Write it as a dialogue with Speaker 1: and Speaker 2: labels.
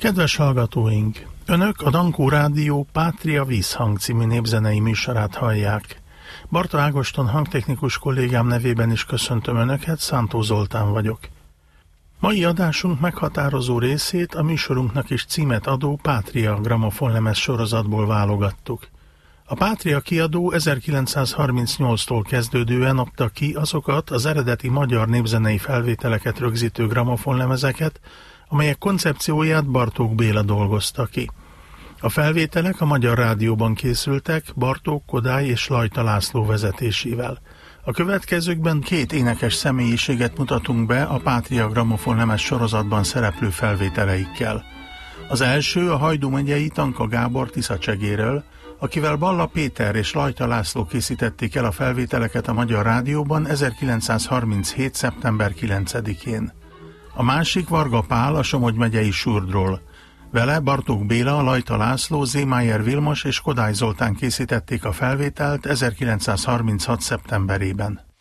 Speaker 1: Kedves hallgatóink! Önök a Dankó Rádió Pátria Vízhang című népzenei műsorát hallják. Barta Ágoston hangtechnikus kollégám nevében is köszöntöm Önöket, Szántó Zoltán vagyok. Mai adásunk meghatározó részét a műsorunknak is címet adó Pátria gramofonlemez sorozatból válogattuk. A Pátria kiadó 1938-tól kezdődően adta ki azokat az eredeti magyar népzenei felvételeket rögzítő gramofonlemezeket, amelyek koncepcióját Bartók Béla dolgozta ki. A felvételek a Magyar Rádióban készültek Bartók, Kodály és Lajta László vezetésével. A következőkben két énekes személyiséget mutatunk be a Pátria gramofonlemez sorozatban szereplő felvételeikkel. Az első a Hajdú megyei Tanka Gábor Tiszacsegéről, akivel Balla Péter és Lajta László készítették el a felvételeket a Magyar Rádióban 1937. szeptember 9-én. A másik Varga Pál a Somogy megyei Surdról. Vele Bartók Béla, Lajta László, Zémájer Vilmos és Kodály Zoltán készítették a felvételt 1936. szeptemberében.